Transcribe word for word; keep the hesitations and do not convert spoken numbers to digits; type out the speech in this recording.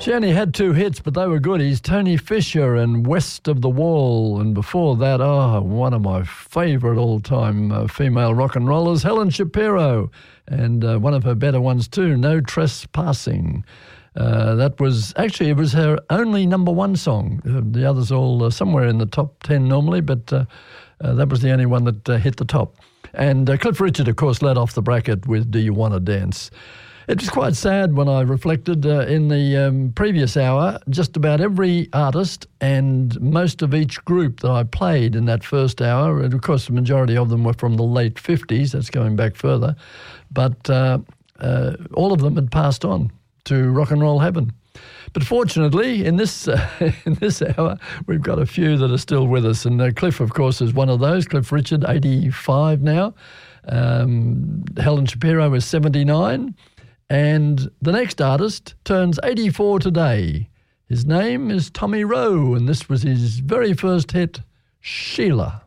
She only had two hits, but they were good. He's Tony Fisher and West of the Wall. And before that, oh, one of my favourite all-time uh, female rock and rollers, Helen Shapiro. And uh, one of her better ones too, No Trespassing. Uh, that was, actually, it was her only number one song. Uh, the others all uh, somewhere in the top ten normally, but uh, uh, that was the only one that uh, hit the top. And uh, Cliff Richard, of course, led off the bracket with Do You Want to Dance? It was quite sad when I reflected uh, in the um, previous hour, just about every artist and most of each group that I played in that first hour, and of course the majority of them were from the late fifties, that's going back further, but uh, uh, all of them had passed on to rock and roll heaven. But fortunately, in this uh, in this hour, we've got a few that are still with us, and uh, Cliff, of course, is one of those. Cliff Richard, eighty-five now. Um, Helen Shapiro is seventy-nine. And the next artist turns eighty-four today. His name is Tommy Rowe, and this was his very first hit, Sheila.